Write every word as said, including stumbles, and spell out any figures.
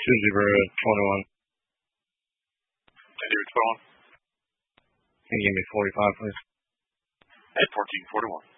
Two zero twenty-one. Two zero twenty-one. Can you give me forty-five, please? At fourteen forty-one.